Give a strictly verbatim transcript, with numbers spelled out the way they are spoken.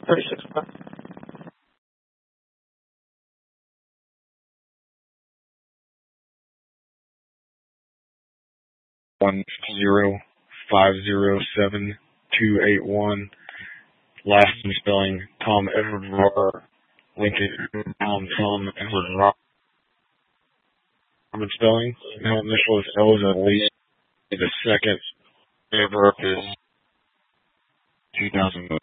thirty-six. One zero five zero seven two eight one. Last name spelling Tom Edward Roar. Lincoln Tom Tom Edward Roar. Common spelling. Now initial is L as in Lee. The second ever is two thousand.